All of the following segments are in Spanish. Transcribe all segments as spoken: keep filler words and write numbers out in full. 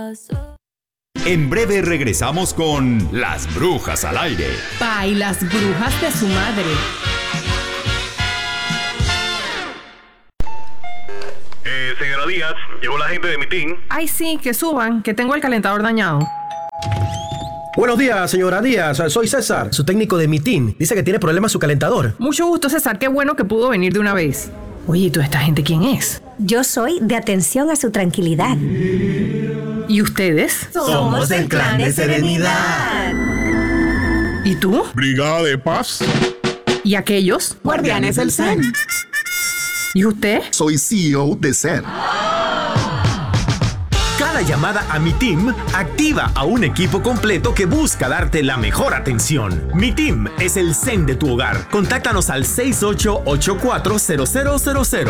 pasó. En breve regresamos con Las Brujas al Aire. Pa, y las brujas de su madre. Eh, señora Díaz, llegó la gente de mi team. Ay, sí, que suban, que tengo el calentador dañado. Buenos días, señora Díaz. Soy César, su técnico de Mitin. Dice que tiene problemas su calentador. Mucho gusto, César. Qué bueno que pudo venir de una vez. Oye, ¿y toda esta gente quién es? Yo soy de Atención a su Tranquilidad. ¿Y ustedes? Somos el Clan de Serenidad. ¿Y tú? Brigada de Paz. ¿Y aquellos? Guardianes del Zen. ¿Y usted? Soy C E O de Zen. Cada llamada a Mi Team activa a un equipo completo que busca darte la mejor atención. Mi Team es el Zen de tu hogar. Contáctanos al seis ocho ocho cuatro cero cero cero cero.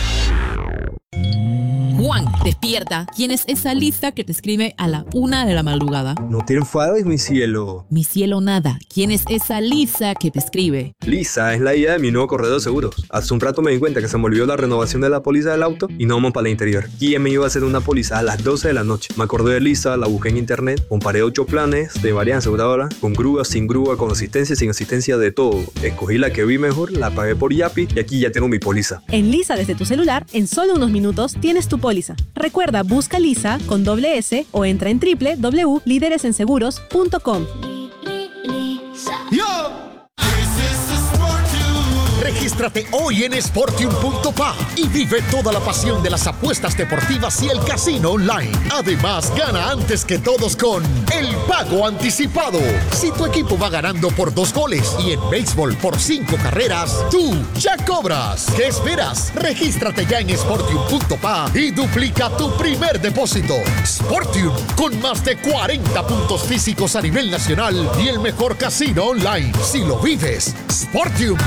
Juan, despierta. ¿Quién es esa Lisa que te escribe a la una de la madrugada? No te enfades, mi cielo. Mi cielo nada. ¿Quién es esa Lisa que te escribe? Lisa es la I A de mi nuevo corredor de seguros. Hace un rato me di cuenta que se me olvidó la renovación de la póliza del auto y no vamos para el interior. ¿Quién me iba a hacer una póliza a las doce de la noche? Me acordé de Lisa, la busqué en internet, comparé ocho planes de varias aseguradoras, con grúa, sin grúa, con asistencia, sin asistencia, de todo. Escogí la que vi mejor, la pagué por Yapi y aquí ya tengo mi póliza. En Lisa, desde tu celular, en solo unos minutos tienes tu póliza. Recuerda, busca Lisa con doble S o entra en doble u doble u doble u punto líderes en seguros punto com. Regístrate hoy en Sportium punto pa y vive toda la pasión de las apuestas deportivas y el casino online. Además, gana antes que todos con el pago anticipado. Si tu equipo va ganando por dos goles y en béisbol por cinco carreras, tú ya cobras. ¿Qué esperas? Regístrate ya en Sportium punto pa y duplica tu primer depósito. Sportium, con más de cuarenta puntos físicos a nivel nacional y el mejor casino online. Si lo vives, Sportium.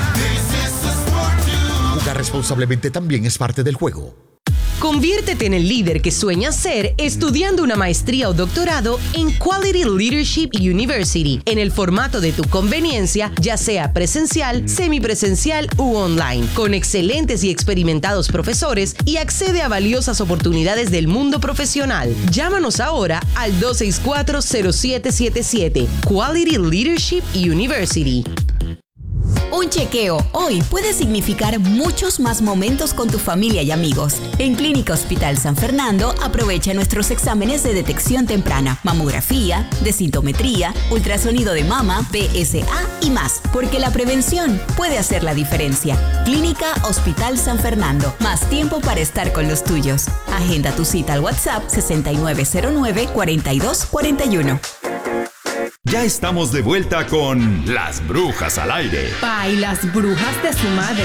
Jugar responsablemente también es parte del juego. Conviértete en el líder que sueñas ser estudiando una maestría o doctorado en Quality Leadership University, en el formato de tu conveniencia, ya sea presencial, semipresencial u online, con excelentes y experimentados profesores y accede a valiosas oportunidades del mundo profesional. Llámanos ahora al dos seis cuatro cero siete siete siete. Quality Leadership University. Un chequeo hoy puede significar muchos más momentos con tu familia y amigos. En Clínica Hospital San Fernando, aprovecha nuestros exámenes de detección temprana, mamografía, densitometría, ultrasonido de mama, P S A y más, porque la prevención puede hacer la diferencia. Clínica Hospital San Fernando, más tiempo para estar con los tuyos. Agenda tu cita al WhatsApp sesenta y nueve cero nueve, cuarenta y dos cuarenta y uno. Ya estamos de vuelta con Las Brujas al Aire. Pa, y las brujas de su madre.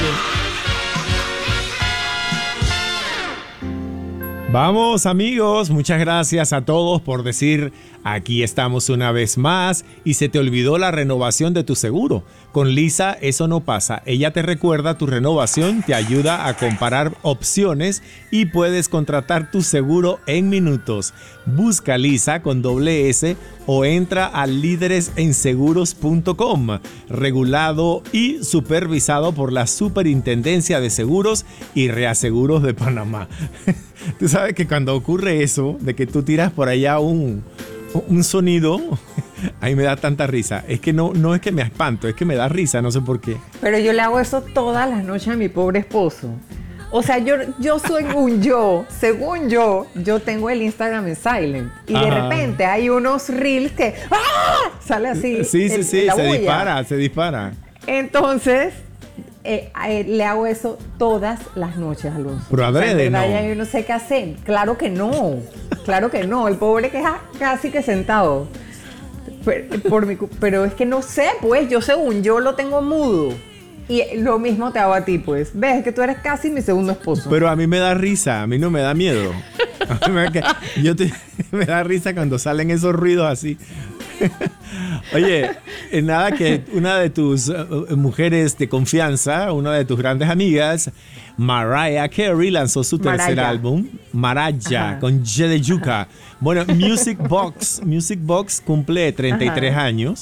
Vamos, amigos, muchas gracias a todos por decir aquí estamos una vez más y se te olvidó la renovación de tu seguro. Con Lisa eso no pasa. Ella te recuerda tu renovación, te ayuda a comparar opciones y puedes contratar tu seguro en minutos. Busca Lisa con doble S o entra a líderes en seguros punto com, regulado y supervisado por la Superintendencia de Seguros y Reaseguros de Panamá. Tú sabes que cuando ocurre eso, de que tú tiras por allá un, un sonido, a mí me da tanta risa. Es que no, no es que me espanto, es que me da risa, no sé por qué. Pero yo le hago eso todas las noches a mi pobre esposo. O sea, yo, yo soy un yo, según yo, yo tengo el Instagram en silent. Y de Ajá. repente hay unos reels que ¡ah! Sale así. Sí, sí, el, sí, la se bulla. dispara, se dispara. Entonces, eh, eh, le hago eso todas las noches, Alonso. Pero adrede, o sea, en verdad, ¿no? ya yo no sé qué hacer. Claro que no, claro que no. El pobre que está casi que sentado. Pero, por mi, pero es que no sé, pues, yo según yo lo tengo mudo. Y lo mismo te hago a ti, pues. Ves que tú eres casi mi segundo esposo. Pero a mí me da risa, a mí no me da miedo. A mí me, yo te, me da risa cuando salen esos ruidos así. Oye, nada, que una de tus uh, mujeres de confianza, una de tus grandes amigas, Mariah Carey, lanzó su tercer Mariah. álbum, Mariah, Ajá. con Y de yuca. Bueno, Music Box, Music Box cumple treinta y tres Ajá. años.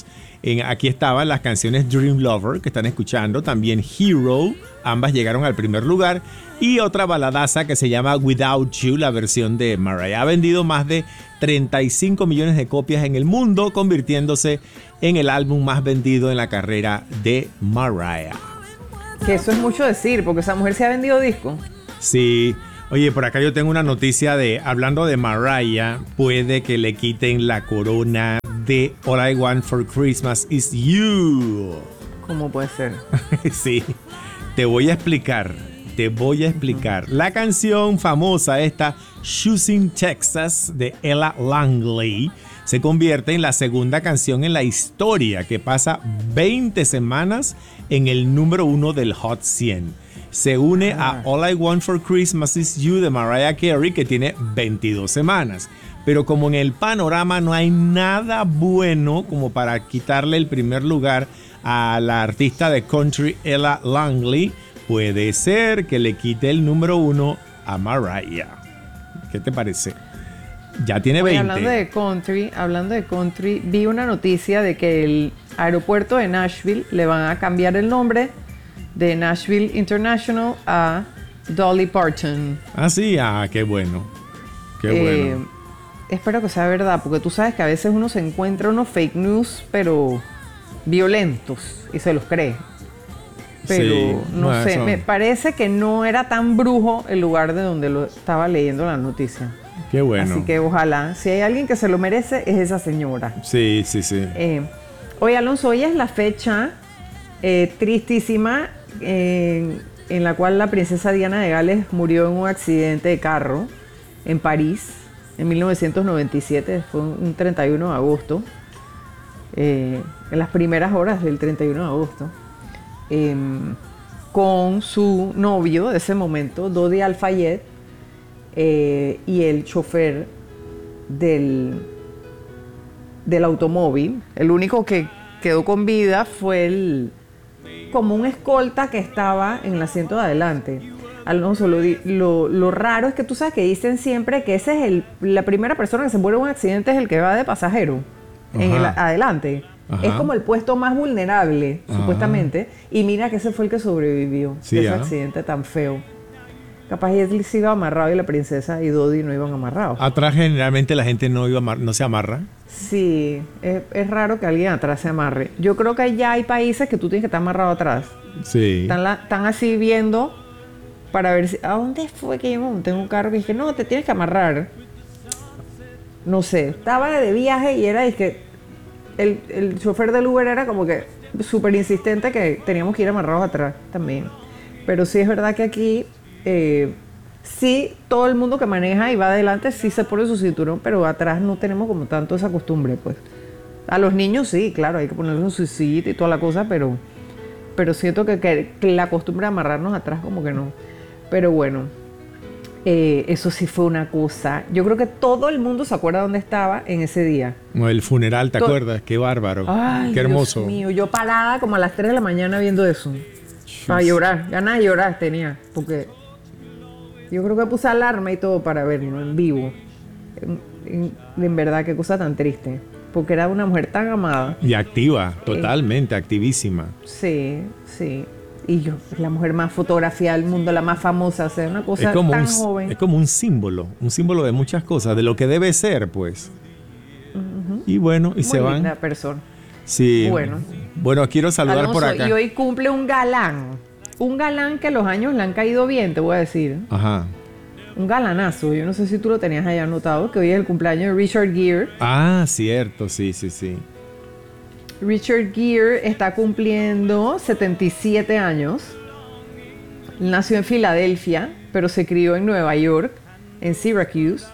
En, aquí estaban las canciones Dream Lover, que están escuchando, también Hero, ambas llegaron al primer lugar, y otra baladaza que se llama Without You, la versión de Mariah. Ha vendido más de treinta y cinco millones de copias en el mundo, convirtiéndose en el álbum más vendido en la carrera de Mariah. Que eso es mucho decir, porque esa mujer se ha vendido discos. Sí. Oye, por acá yo tengo una noticia de, hablando de Mariah, puede que le quiten la corona de All I Want for Christmas Is You. ¿Cómo puede ser? Sí, te voy a explicar, te voy a explicar. La canción famosa esta, Choosing Texas, de Ella Langley, se convierte en la segunda canción en la historia que pasa veinte semanas en el número uno del Hot cien. Se une ah. a All I Want for Christmas Is You de Mariah Carey, que tiene veintidós semanas. Pero como en el panorama no hay nada bueno como para quitarle el primer lugar a la artista de country Ella Langley, puede ser que le quite el número uno a Mariah. ¿Qué te parece? Ya tiene veinte. Oye, hablando de country, hablando de country, vi una noticia de que el aeropuerto de Nashville le van a cambiar el nombre de Nashville International a Dolly Parton. Ah, sí, ah, qué bueno. Qué eh, bueno. Espero que sea verdad, porque tú sabes que a veces uno se encuentra unos fake news, pero violentos, y se los cree. Pero sí, no, no sé, eso. Me parece que no era tan brujo el lugar de donde lo estaba leyendo la noticia. Qué bueno. Así que ojalá, si hay alguien que se lo merece, es esa señora. Sí, sí, sí. Eh, oye, Alonso, hoy es la fecha eh, tristísima eh, en la cual la princesa Diana de Gales murió en un accidente de carro en París en mil novecientos noventa y siete, fue un treinta y uno de agosto, eh, en las primeras horas del treinta y uno de agosto, eh, con su novio de ese momento, Dodi Al-Fayed, eh, y el chofer del, del automóvil. El único que quedó con vida fue el, como un escolta que estaba en el asiento de adelante. Alonso, lo, lo, lo raro es que tú sabes que dicen siempre que ese es el, la primera persona que se muere en un accidente es el que va de pasajero. Ajá. En el adelante. Ajá. Es como el puesto más vulnerable, ajá, supuestamente. Y mira que ese fue el que sobrevivió, sí, de ese, ¿ah?, accidente tan feo. Capaz él se iba amarrado y la princesa y Dodi no iban amarrados. Atrás generalmente la gente no, iba amar, no se amarra. Sí, es, es raro que alguien atrás se amarre. Yo creo que ya hay países que tú tienes que estar amarrado atrás. Sí. Están, la, están así viendo para ver si... ¿A dónde fue que yo me monté en un carro? Y dije, no, te tienes que amarrar. No sé, estaba de viaje y era... Es que el, el chofer del Uber era como que súper insistente que teníamos que ir amarrados atrás también. Pero sí es verdad que aquí... Eh, sí, todo el mundo que maneja y va adelante sí se pone su cinturón, pero atrás no tenemos como tanto esa costumbre, pues. A los niños sí, claro, hay que ponerles un su sillita y toda la cosa, pero, pero siento que, que, que la costumbre de amarrarnos atrás como que no. Pero bueno, eh, eso sí fue una cosa. Yo creo que todo el mundo se acuerda dónde estaba en ese día. El funeral, ¿te to- acuerdas? Qué bárbaro. Ay, qué hermoso. Dios mío, yo parada como a las tres de la mañana viendo eso. Para llorar, ganas de llorar tenía, porque... Yo creo que puse alarma y todo para verlo en vivo. En, en, en verdad, qué cosa tan triste. Porque era una mujer tan amada. Y activa, totalmente, eh, activísima. Sí, sí. Y yo, la mujer más fotografiada del mundo, la más famosa, o sea, una cosa tan un, joven. Es como un símbolo, un símbolo de muchas cosas, de lo que debe ser, pues. Uh-huh. Y bueno, y muy se van. Linda persona. Sí. Bueno. Bueno, quiero saludar Alonso, por acá. Y hoy cumple un galán. Un galán que los años le han caído bien, te voy a decir. Ajá. Un galanazo. Yo no sé si tú lo tenías allá anotado, que hoy es el cumpleaños de Richard Gere. Ah, cierto, sí, sí, sí. Richard Gere está cumpliendo setenta y siete años. Nació en Filadelfia, pero se crió en Nueva York, en Syracuse.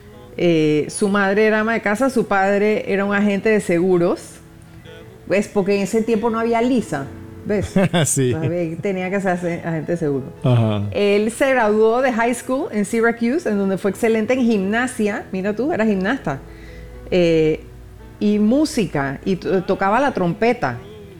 Eh, su madre era ama de casa, su padre era un agente de seguros. Pues porque en ese tiempo no había Lisa. ¿Ves? Sí. Tenía que ser agente de seguro. Ajá. Él se graduó de high school en Syracuse, en donde fue excelente en gimnasia. Mira tú, era gimnasta. Eh, y música, y t- tocaba la trompeta.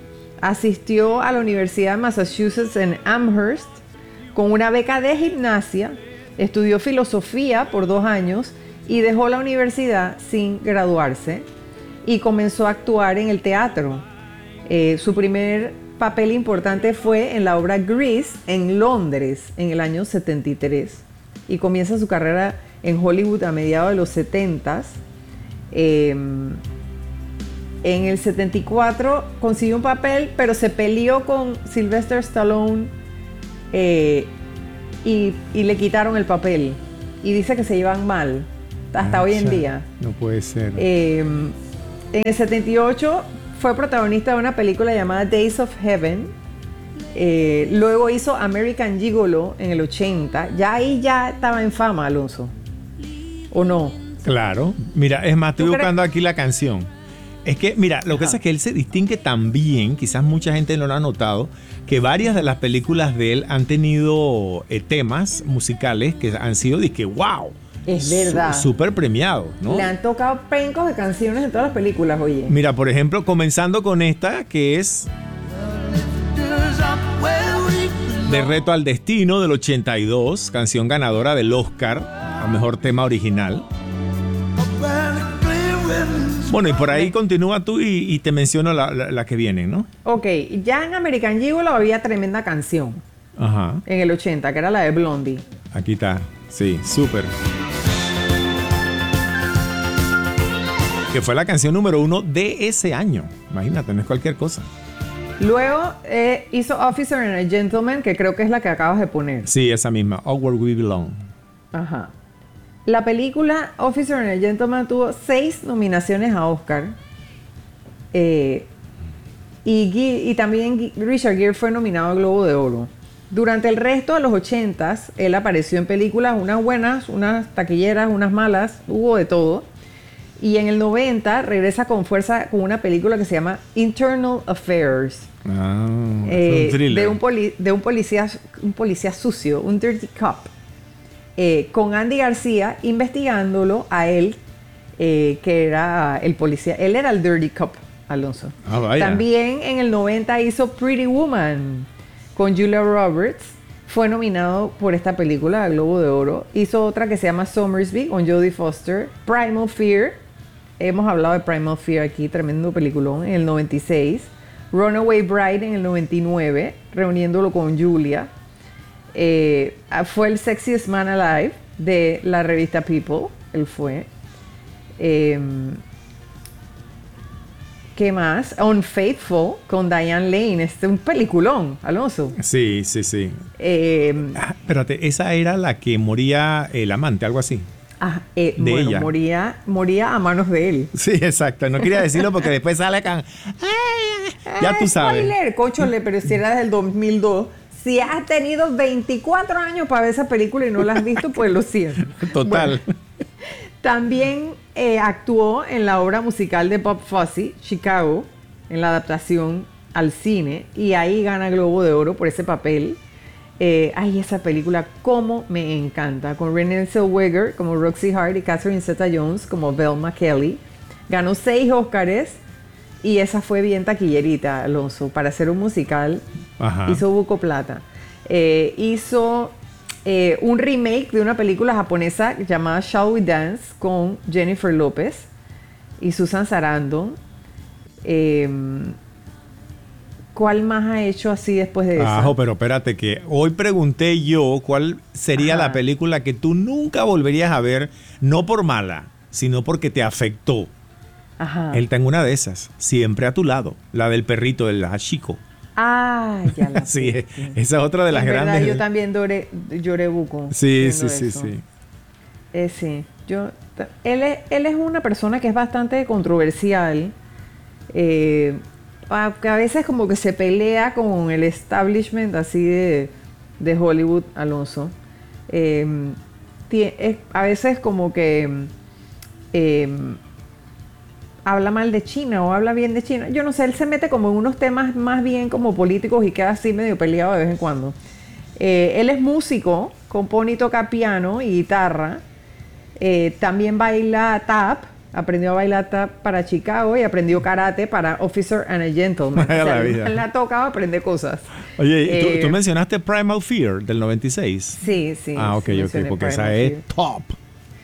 Asistió a la Universidad de Massachusetts en Amherst con una beca de gimnasia. Estudió filosofía por dos años y dejó la universidad sin graduarse. Y comenzó a actuar en el teatro. Eh, su primer papel importante fue en la obra Grease en Londres en el año setenta y tres y comienza su carrera en Hollywood a mediados de los setentas. Eh, en el setenta y cuatro consiguió un papel, pero se peleó con Sylvester Stallone eh, y, y le quitaron el papel. Y dice que se llevan mal hasta Ah, hoy en cha, día. No puede ser. Eh, en el setenta y ocho fue protagonista de una película llamada Days of Heaven. Eh, luego hizo American Gigolo en el ochenta. Ya ahí ya estaba en fama, Alonso. ¿O no? Claro. Mira, es más, estoy ¿Tú buscando aquí la canción. Es que, mira, lo que Ajá. pasa es que él se distingue tan bien, quizás mucha gente no lo ha notado, que varias de las películas de él han tenido eh, temas musicales que han sido, dizque, wow. Es verdad. Su- Súper premiados, ¿no? Le han tocado pencos de canciones en todas las películas, oye. Mira, por ejemplo, comenzando con esta, que es De Reto al Destino del ochenta y dos, canción ganadora del Oscar a Mejor Tema Original. Bueno, y por ahí continúa tú y, y te menciono la, la, la que viene, ¿no? Ok, ya en American Gigolo había tremenda canción Ajá, en el ochenta, que era la de Blondie. aquí está. Sí, súper. Que fue la canción número uno de ese año. Imagínate, no es cualquier cosa. Luego eh, hizo Officer and a Gentleman, que creo que es la que acabas de poner. Sí, esa misma. Oh, Where We Belong. Ajá. La película Officer and a Gentleman tuvo seis nominaciones a Oscar. Eh, y, Gi- y también Gi- Richard Gere fue nominado al Globo de Oro. Durante el resto de los ochentas, él apareció en películas, unas buenas, unas taquilleras, unas malas, hubo de todo. Y en el noventa regresa con fuerza con una película que se llama Internal Affairs. Ah, Eh, es un thriller. de un, poli- de un policía un policía sucio, un dirty cop, eh, con Andy García investigándolo a él, eh, que era el policía. Él era el dirty cop, Alonso. Ah, vaya. También en el noventa hizo Pretty Woman con Julia Roberts. Fue nominado por esta película al Globo de Oro. Hizo otra que se llama Somersby con Jodie Foster. Primal Fear. Hemos hablado de Primal Fear aquí, tremendo peliculón, en el noventa y seis. Runaway Bride en el noventa y nueve, reuniéndolo con Julia. Eh, fue el Sexiest Man Alive de la revista People. Él fue. Eh, ¿Qué más? Unfaithful con Diane Lane. Este es un peliculón, Alonso. Sí, sí, sí. Eh, Ah, espérate, esa era la que moría el amante, algo así. ah, eh, De bueno, ella. moría, moría a manos de él. Sí, exacto. No quería decirlo porque después sale acá. Ya tú sabes. Spoiler, cóchole, pero si era desde el dos mil dos. Si has tenido veinticuatro años para ver esa película y no la has visto, pues lo siento. Total. Bueno, también eh, actuó en la obra musical de Bob Fosse, Chicago, en la adaptación al cine, y ahí gana Globo de Oro por ese papel. Eh, ay, esa película, cómo me encanta, con Renée Zellweger como Roxy Hart y Catherine Zeta-Jones como Velma Kelly. Ganó seis Óscares y esa fue bien taquillerita, Alonso, para hacer un musical. Ajá. Hizo buco plata. Eh, hizo eh, un remake de una película japonesa llamada Shall We Dance con Jennifer López y Susan Sarandon. Eh, ¿Cuál más ha hecho así después de eso? Ajo, pero espérate que hoy pregunté yo cuál sería Ajá. la película que tú nunca volverías a ver, no por mala, sino porque te afectó. Ajá. Él está en una de esas, siempre a tu lado, la del perrito, del hachiko. Ah, ya la Sí, sé. esa es otra de las En verdad, grandes. yo también lloré, lloré buco. Sí, viendo sí, sí, eso. sí. Eh, sí, yo, él, es, él es una persona que es bastante controversial, eh, a, que a veces como que se pelea con el establishment así de, de Hollywood, Alonso. Eh, tie- es- a veces como que eh, habla mal de China o habla bien de China. Yo no sé, él se mete como en unos temas más bien como políticos y queda así medio peleado de vez en cuando. Eh, él es músico, compone y toca piano y guitarra. Eh, también baila tap, aprendió a bailar tap para Chicago y aprendió karate para Officer and a Gentleman. Vaya O sea, la vida. él ha tocado aprender cosas. Oye, ¿y Eh, ¿tú, tú mencionaste Primal Fear del noventa y seis. Sí, sí. Ah, ok, sí ok, mencioné porque esa Primal es Fear. top.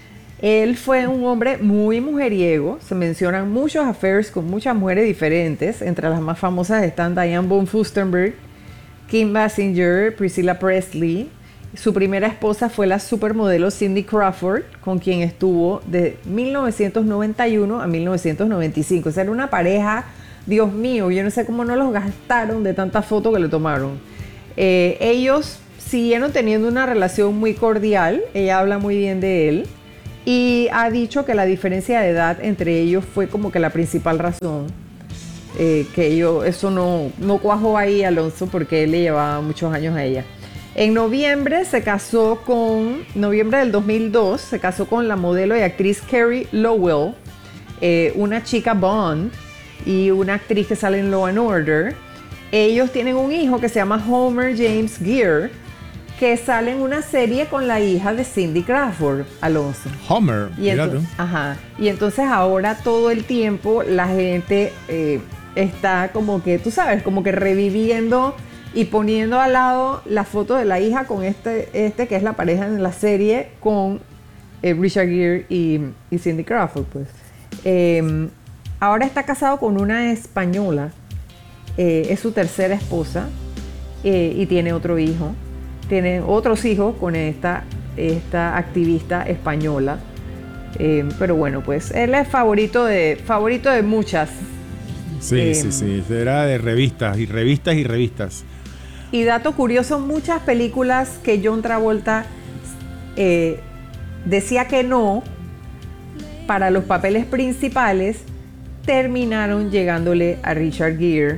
Él fue un hombre muy mujeriego. Se mencionan muchos affairs con muchas mujeres diferentes. Entre las más famosas están Diane von Furstenberg, Kim Basinger, Priscilla Presley. Su primera esposa fue la supermodelo Cindy Crawford, con quien estuvo de mil novecientos noventa y uno a mil novecientos noventa y cinco. O sea, era una pareja, Dios mío, yo no sé cómo no los gastaron de tantas fotos que le tomaron. Eh, ellos siguieron teniendo una relación muy cordial. Ella habla muy bien de él y ha dicho que la diferencia de edad entre ellos fue como que la principal razón. Eh, que ellos, eso no, no cuajó ahí, Alonso, porque él le llevaba muchos años a ella. En noviembre se casó con, noviembre del dos mil dos, se casó con la modelo y actriz Carrie Lowell, eh, una chica Bond y una actriz que sale en Law and Order. Ellos tienen un hijo que se llama Homer James Gere, que sale en una serie con la hija de Cindy Crawford, Alonso. Homer, y entonces, mira tú. Ajá, y entonces ahora todo el tiempo la gente eh, está como que, tú sabes, como que reviviendo y poniendo al lado la foto de la hija con este, este que es la pareja en la serie con eh, Richard Gere y, y Cindy Crawford, pues. Eh, ahora está casado con una española, eh, es su tercera esposa eh, y tiene otro hijo. Tiene otros hijos con esta, esta activista española. Eh, pero bueno, pues él es favorito de, favorito de muchas. Sí, eh, sí, sí. Era de revistas y revistas y revistas. Y dato curioso, muchas películas que John Travolta eh, decía que no para los papeles principales terminaron llegándole a Richard Gere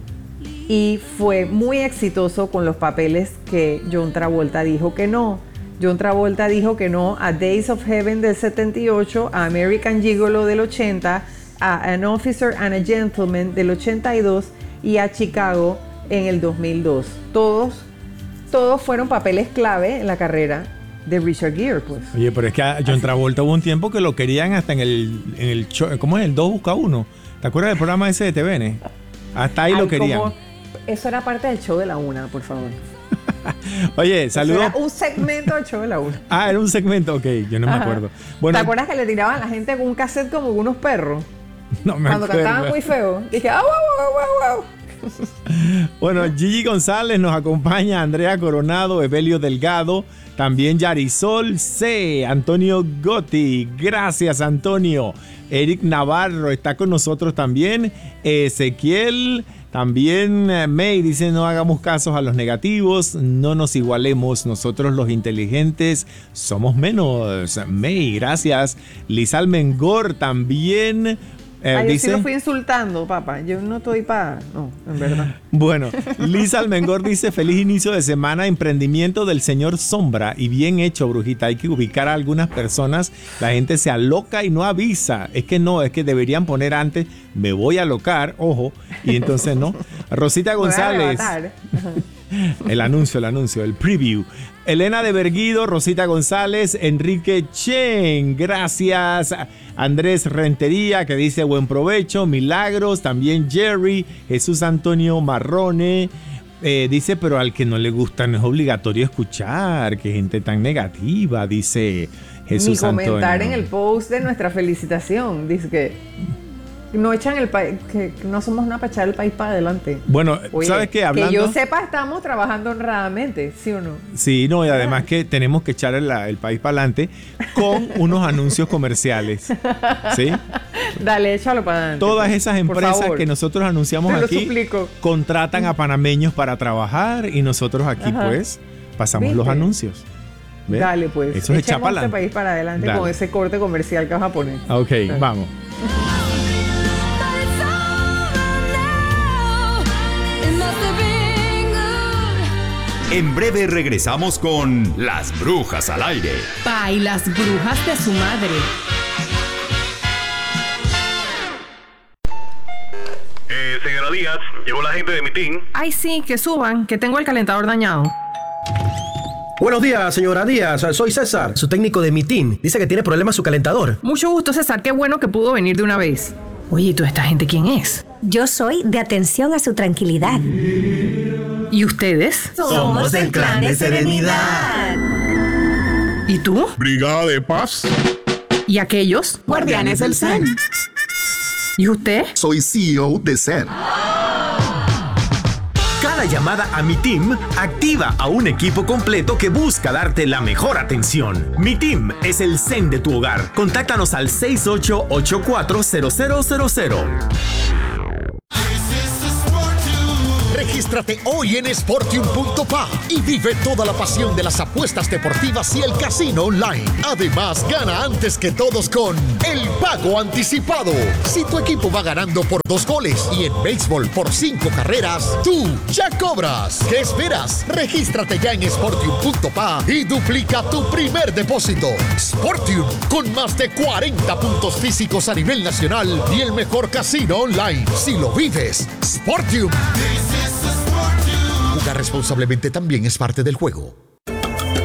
y fue muy exitoso con los papeles que John Travolta dijo que no. John Travolta dijo que no a Days of Heaven del setenta y ocho, a American Gigolo del ochenta, a An Officer and a Gentleman del ochenta y dos y a Chicago en el dos mil dos. Todos, todos fueron papeles clave en la carrera de Richard Gere, pues. Oye, pero es que a John Travolta hubo un tiempo que lo querían hasta en el, en el show, ¿cómo es? El dos busca uno. ¿Te acuerdas del programa ese de T V N? Hasta ahí Ay, lo querían. Como, eso era parte del show de la una, por favor. Oye, saludos. Era un segmento del show de la una. Ah, era un segmento, ok, yo no Ajá. me acuerdo. Bueno, ¿te acuerdas que le tiraban a la gente con un cassette como unos perros? No me Cuando acuerdo. cantaban muy feo. Dije, ah, wow, wow, wow, wow. Bueno, Gigi González nos acompaña, Andrea Coronado, Evelio Delgado, también Yarisol C, Antonio Gotti, gracias Antonio, Eric Navarro está con nosotros también, Ezequiel, también May dice no hagamos casos a los negativos, no nos igualemos, nosotros los inteligentes somos menos. May, gracias. Liz Almengor también. Eh, Ay, yo dice, sí lo fui insultando, papá. Yo no estoy para... No, en verdad. Bueno, Liz Almengor dice, feliz inicio de semana, emprendimiento del señor Sombra. Y bien hecho, brujita. Hay que ubicar a algunas personas. La gente se aloca y no avisa. Es que no, es que deberían poner antes, me voy a alocar, ojo. Y entonces no. Rosita González. El anuncio, el anuncio, el preview. Elena de Berguido, Rosita González, Enrique Chen, gracias. Andrés Rentería, que dice buen provecho. Milagros, también Jerry. Jesús Antonio Marrone, eh, dice, pero al que no le gusta no es obligatorio escuchar. Qué gente tan negativa, dice Jesús Ni Antonio. comentar en el post de nuestra felicitación. Dice que no echan el país, que no somos una para echar el país para adelante. Bueno, Oye, ¿sabes qué? Hablando... Que yo sepa, estamos trabajando honradamente, ¿sí o no? Sí, no, y además que tenemos que echar el, el país para adelante con unos anuncios comerciales. ¿Sí? Dale, échalo para adelante. Todas esas empresas que nosotros anunciamos Te lo aquí suplico. contratan a panameños para trabajar y nosotros aquí, Ajá. pues, pasamos ¿Viste? Los anuncios. ¿Ves? Dale, pues. Eso es echar para este adelante. país para adelante Dale. con ese corte comercial que vas a poner. Ok, Dale. Vamos. En breve regresamos con Las Brujas al Aire. Pa y las brujas de su madre. Eh, señora Díaz, llegó la gente de mi team. Ay, sí, que suban, que tengo el calentador dañado. Buenos días, señora Díaz. Soy César, su técnico de Mitin. Dice que tiene problemas su calentador. Mucho gusto, César. Qué bueno que pudo venir de una vez. Oye, ¿y toda esta gente quién es? Yo soy de atención a su tranquilidad. ¿Y ustedes? Somos el Clan de Serenidad. ¿Y tú? Brigada de Paz. ¿Y aquellos? Guardianes del Zen. ¿Y usted? Soy C E O de Zen. Cada llamada a Mi Team activa a un equipo completo que busca darte la mejor atención. Mi Team es el Zen de tu hogar. Contáctanos al seis ocho ocho cuatro cero cero cero cero. Regístrate hoy en Sportium punto pa y vive toda la pasión de las apuestas deportivas y el casino online. Además, gana antes que todos con el pago anticipado. Si tu equipo va ganando por dos goles y en béisbol por cinco carreras, tú ya cobras. ¿Qué esperas? Regístrate ya en Sportium punto pa y duplica tu primer depósito. Sportium, con más de cuarenta puntos físicos a nivel nacional y el mejor casino online. Si lo vives, Sportium. Jugar responsablemente también es parte del juego.